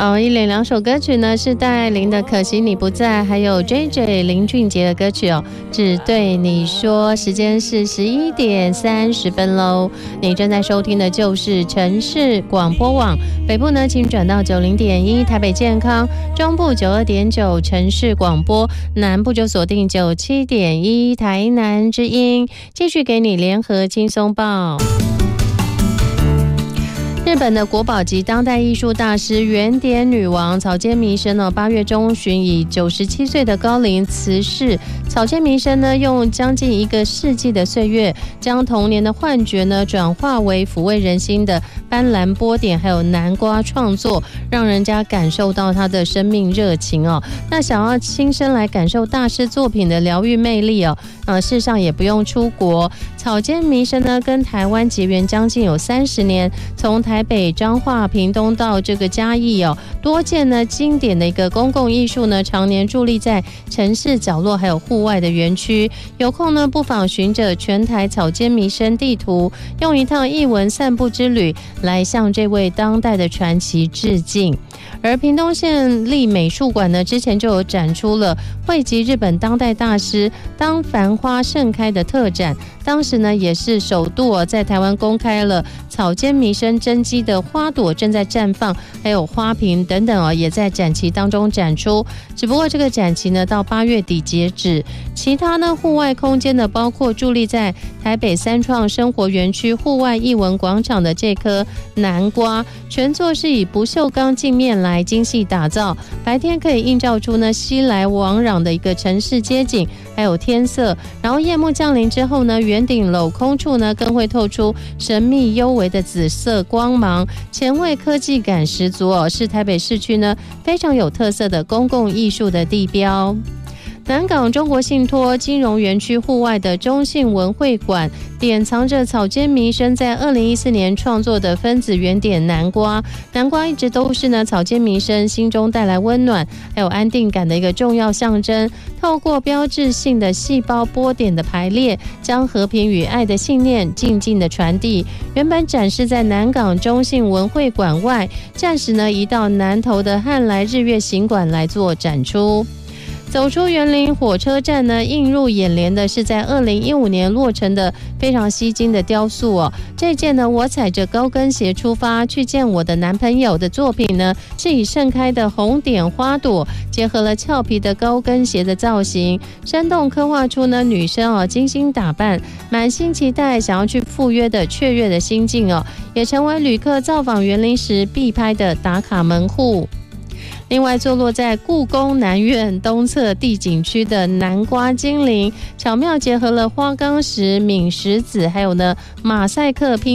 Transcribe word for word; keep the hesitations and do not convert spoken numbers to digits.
好，一连两首歌曲呢，是戴爱玲的《可惜你不在》，还有 J J 林俊杰的歌曲哦，只对你说。时间是十一点三十分喽。你正在收听的就是城市广播网，北部呢，请转到九零点一台北健康，中部九二点九城市广播，南部就锁定九七点一台南之音，继续给你联合轻松报。日本的国宝级当代艺术大师原点女王草间弥生呢，八月中旬以九十七岁的高龄辞世。草间弥生呢，用将近一个世纪的岁月，将童年的幻觉呢，转化为抚慰人心的斑斓波点，还有南瓜创作，让人家感受到他的生命热情哦。那想要亲身来感受大师作品的疗愈魅力哦，呃，事实上也不用出国。草间弥生呢，跟台湾结缘将近有三十年，从台北、彰化、屏东到这个嘉义哦，多件呢经典的一个公共艺术呢，常年伫立在城市角落还有户外的园区。有空呢，不妨循着全台草间弥生地图，用一趟艺文散步之旅，来向这位当代的传奇致敬。而屏东县立美术馆呢，之前就有展出了汇集日本当代大师当繁花盛开的特展，当时呢也是首度、哦、在台湾公开了草间弥生真迹的花朵正在绽放，还有花瓶等等哦，也在展期当中展出。只不过这个展期呢到八月底截止。其他呢户外空间呢，包括伫立在台北三创生活园区户外艺文广场的这颗南瓜，全作是以不锈钢镜面来精细打造，白天可以映照出呢熙来往攘的一个城市街景，还有天色。然后夜幕降临之后呢，圆顶镂空处呢更会透出神秘幽微的紫色光芒，前卫科技感十足哦，是台北市区呢非常有特色的公共艺术的地标。南港中国信托金融园区户外的中信文会馆，典藏着草间弥生在二零一四年创作的分子原点南瓜。南瓜一直都是呢草间弥生心中带来温暖还有安定感的一个重要象征。透过标志性的细胞波点的排列，将和平与爱的信念静静的传递。原本展示在南港中信文会馆外，暂时呢移到南投的汉来日月行馆来做展出。走出园林火车站呢，映入眼帘的是在二零一五年落成的非常吸睛的雕塑哦。这件呢，我踩着高跟鞋出发去见我的男朋友的作品呢，是以盛开的红点花朵结合了俏皮的高跟鞋的造型，生动刻画出呢女生哦精心打扮，满心期待想要去赴约的雀跃的心境哦，也成为旅客造访园林时必拍的打卡门户。另外，坐落在故宫南院东侧地景区的南瓜精灵，巧妙结合了花岗石、�冥石子，还有呢马赛克拼